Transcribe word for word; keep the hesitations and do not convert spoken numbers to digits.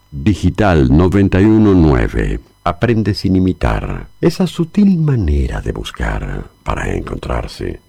Digital noventa y uno nueve. Aprende sin imitar. Esa sutil manera de buscar para encontrarse.